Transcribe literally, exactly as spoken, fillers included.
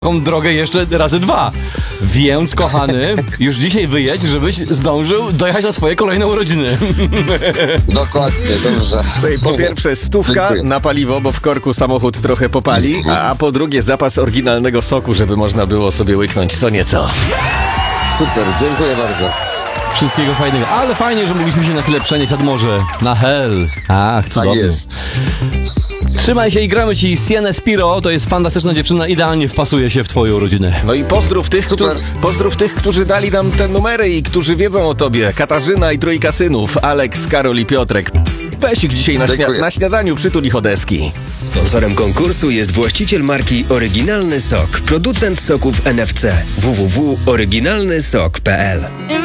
tą drogę jeszcze razy dwa. Więc, kochany, już dzisiaj wyjedź, żebyś zdążył dojechać na swoje kolejne urodziny. Dokładnie, dobrze. Tutaj po pierwsze stówka Dziękuję. na paliwo, bo w korku samochód trochę popali, a po drugie zapas oryginalnego soku, żeby można było sobie łyknąć co nieco. Super, dziękuję bardzo. Wszystkiego fajnego. Ale fajnie, że mogliśmy się na chwilę przenieść nad morze. Na hell. Ach, Tak cudownie. jest. Trzymaj się i gramy ci Sienę Spiro. To jest fantastyczna dziewczyna, idealnie wpasuje się w twoje urodziny. No i pozdrów tych, któ- Super. pozdrów tych, którzy dali nam te numery i którzy wiedzą o tobie. Katarzyna i trójka synów, Aleks, Karol i Piotrek. Weź ich dzisiaj na, śnia- Dziękuję. na śniadaniu, przytul ich o deski. Sponsorem konkursu jest właściciel marki Oryginalny Sok, producent soków N F C. w w w kropka oryginalny sok kropka p l.